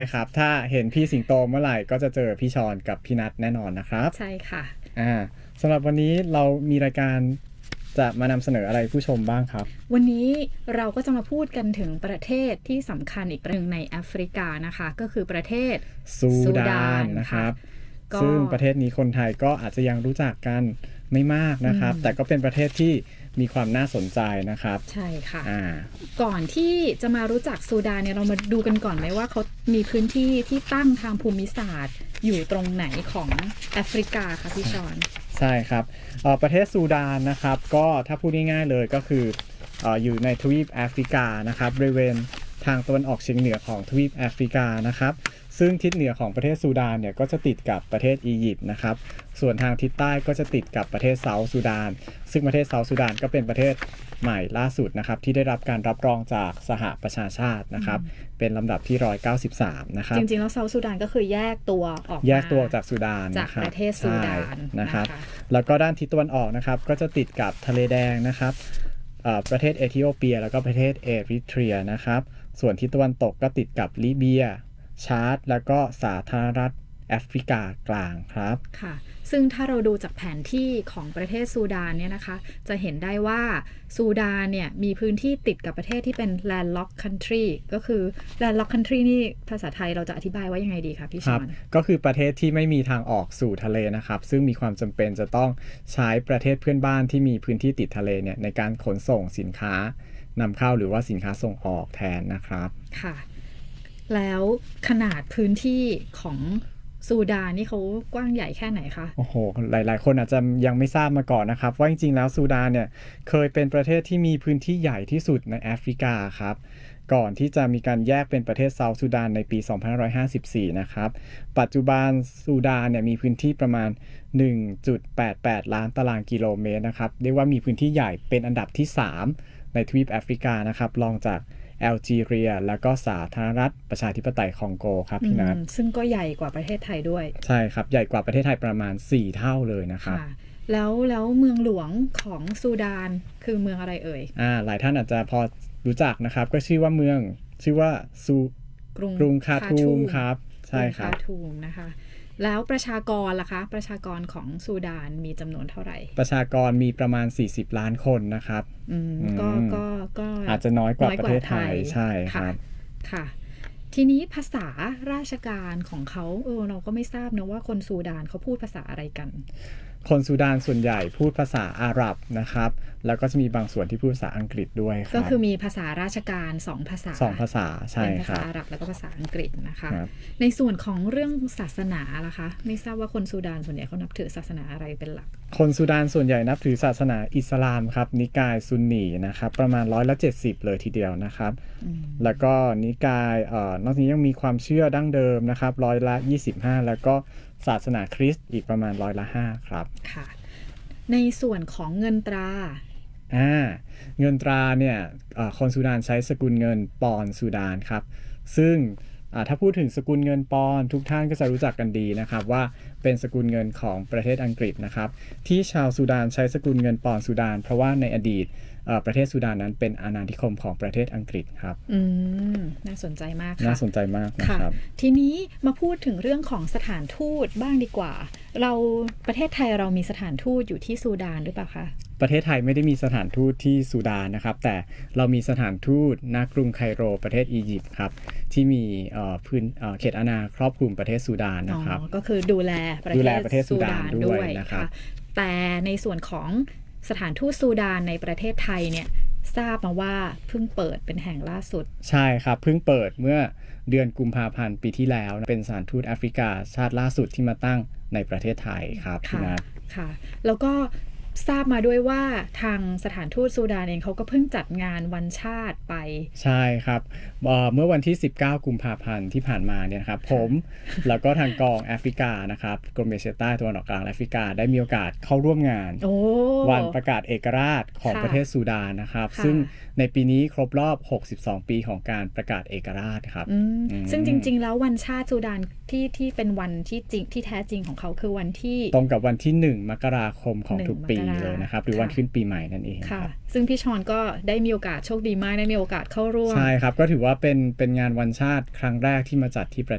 ครับถ้าเห็นพี่สิงโตเมื่อไหร่ก็จะเจอพี่ชอนกับพี่นัทแน่นอนนะครับใช่ค่ะอ่าสำหรับวันนี้เรามีรายการจะมานำเสนออะไรผู้ชมบ้างครับวันนี้เราก็จะมาพูดกันถึงประเทศที่สำคัญอีกประเทศหนึ่งในแอฟริกานะคะก็คือประเทศซูซูดาดานค่ะนนะครับก็ซึ่งประเทศนี้คนไทยก็อาจจะยังรู้จักกันไม่มากอืนะครับมแต่ก็เป็นประเทศที่มีความน่าสนใจนะครับใช่ค่ะอ่าก่อนที่จะมารู้จักซูดานเนี่ยเรามาดูกันก่อนไหมว่าเขามีพื้นที่ที่ตั้งทางภูมิศาสตร์อยู่ตรงไหนของแอฟริกาคะพี่ชอนใช่ครับประเทศซูดานนะครับก็ถ้าพูดง่ายๆเลยก็คืออยู่ในทวีปแอฟริกานะครับบริเวณทางตะวันออกเฉียงเหนือของทวีปแอฟริกานะครับซึ่งทิศเหนือของประเทศซูดานเนี่ยก็จะติดกับประเทศอียิปต์นะครับส่วนทางทิศใต้ก็จะติดกับประเทศเซาท์ซูดานซึ่งประเทศเซาท์ซูดานก็เป็นประเทศใหม่ล่าสุดนะครับที่ได้รับการรับรองจากสหประชาชาตินะครับเป็นลำดับที่193นะครับจริงๆแล้วเซาท์ซูดานก็คือแยกตัวออกแยกมาตัวออกจากซูดานจากนะครับประเทศซูดานใช่นะครับนะคะแล้วก็ด้านทิศตะวันออกนะครับก็จะติดกับทะเลแดงนะครับประเทศเอธิโอเปียแล้วก็ประเทศเอริเทรียนะครับส่วนทิศตะวันตกก็ติดกับลิเบียชาร์ดแล้วก็สาธารณรัฐแอฟริกากลางครับค่ะซึ่งถ้าเราดูจากแผนที่ของประเทศซูดานเนี่ยนะคะจะเห็นได้ว่าซูดานเนี่ยมีพื้นที่ติดกับประเทศที่เป็น landlocked country ก็คือ landlocked country นี่ภาษาไทยเราจะอธิบายว่ายังไงดีคะพี่ครับชอนก็คือประเทศที่ไม่มีทางออกสู่ทะเลนะครับซึ่งมีความจำเป็นจะต้องใช้ประเทศเพื่อนบ้านที่มีพื้นที่ติดทะเลเนี่ยในการขนส่งสินค้านำเข้าหรือว่าสินค้าส่งออกแทนนะครับค่ะแล้วขนาดพื้นที่ของซูดานนี่เขากว้างใหญ่แค่ไหนคะโอ้โหหลายๆคนอาจจะยังไม่ทราบมาก่อนนะครับว่าจริงๆแล้วซูดานเนี่ยเคยเป็นประเทศที่มีพื้นที่ใหญ่ที่สุดในแอฟริกาครับก่อนที่จะมีการแยกเป็นประเทศเซาท์ซูดานในปี2554นะครับปัจจุบันซูดานเนี่ยมีพื้นที่ประมาณ 1.88 ล้านตารางกิโลเมตรนะครับเรียกว่ามีพื้นที่ใหญ่เป็นอันดับที่ 3ในทวีปแอฟริกานะครับรองจากแอลจีเรียแล้วก็สาธารณรัฐประชาธิปไตยคองโกครับพี่นัทซึ่งก็ใหญ่กว่าประเทศไทยด้วยใช่ครับใหญ่กว่าประเทศไทยประมาณ4เท่าเลยนะครับค่ะแล้วเมืองหลวงของซูดานคือเมืองอะไรเอ่ยหลายท่านอาจจะพอรู้จักนะครับก็ชื่อว่าชื่อว่ากรุงกรุงคาคาทูทูมมครับกรุงใช่ครับคาทูมนะคะแล้วประชากรล่ะคะประชากรของซูดานมีจำนวนเท่าไหร่ประชากรมีประมาณ40ล้านคนนะครับอืมอืก็มก็ก็อาจจะน้อยกว่าประเทศไทยใช่คค่ะรับค่ะทีนี้ภาษาราชการของเขาเราก็ไม่ทราบนะว่าคนซูดานเขาพูดภาษาอะไรกันคนซูดานส่วนใหญ่พูดภาษาอาหรับนะครับแล้วก็จะมีบางส่วนที่พูดภาษาอังกฤษด้วยคก็รับคือมีภาษาราชการสองภาษาสองภาษาใช่เป็นภาครับษาอาหรับแล้วก็ภาษาอังกฤษนะคะครับในส่วนของเรื่องศาสนาล่ะคะไม่ทราบว่าคนซูดานส่วนใหญ่เขานับถือศาสนาอะไรเป็นหลักคนซูดานส่วนใหญ่นับถือศาสนาอิสลามครับนิกายซุนนีนะครับประมาณ170เลยทีเดียวนะครับแล้วก็นิกายนอกจากนี้ยังมีความเชื่อดั้งเดิมนะครับ25%แล้วก็ศาสนาคริสต์อีกประมาณ5%ครับค่ะในส่วนของเงินตราอ่าเงินตราเนี่ยคนซูดานใช้สกุลเงินปอนด์ซูดานครับซึ่งถ้าพูดถึงสกุลเงินปอนด์ทุกท่านก็จะรู้จักกันดีนะครับว่าเป็นสกุลเงินของประเทศอังกฤษนะครับที่ชาวซูดานใช้สกุลเงินปอนด์ซูดานเพราะว่าในอดีตประเทศซูดานนั้นเป็นอาณานิคมของประเทศอังกฤษครับน่าสนใจมากค่ะน่าสนใจมากนะครับทีนี้มาพูดถึงเรื่องของสถานทูตบ้างดีกว่าเราประเทศไทยเรามีสถานทูตอยู่ที่ซูดานหรือเปล่าคะประเทศไทยไม่ได้มีสถานทูตที่ซูดานนะครับแต่เรามีสถานทูตณกรุงไคโรประเทศอียิปต์ครับที่มีเขตอาณาครอบคลุมประเทศซูดานนะครับก็คือดูแลประเทศซูดานด้วยนะครับแต่ในส่วนของสถานทูตซูดานในประเทศไทยเนี่ยทราบมาว่าเพิ่งเปิดเป็นแห่งล่าสุดใช่ครับเพิ่งเปิดเมื่อเดือนกุมภาพันธ์ปีที่แล้วเป็นสถานทูตแอฟริกาชาติล่าสุดที่มาตั้งในประเทศไทยครับพี่นัทค่ะแล้วก็ทราบมาด้วยว่าทางสถานทูตซูดานเองเขาก็เพิ่งจัดงานวันชาติไปใช่ครับเมื่อวันที่19กุมภาพันธ์ที่ผ่านมาเนี่ยครับผมแล้วก็ทางกองแอฟริกานะครับกรมเอเชียใต้ตะวันออกกลางแอฟริกาได้มีโอกาสเข้าร่วมงานวันประกาศเอกราชของประเทศซูดานนะครับซึ่งในปีนี้ครบรอบ62ปีของการประกาศเอกราชครับซึ่งจริงๆแล้ววันชาติซูดานที่เป็นวันที่จริงที่แท้จริงของเขาคือวันที่ตรงกับวันที่1มกราคมของทุกปีเลยนะครับหรือวันขึ้นปีใหม่นั่นเองค่ะซึ่งพี่ชอนก็ได้มีโอกาสโชคดีมากได้มีโอกาสเข้าร่วมใช่ครับก็ถือว่าเป็นงานวันชาติครั้งแรกที่มาจัดที่ประ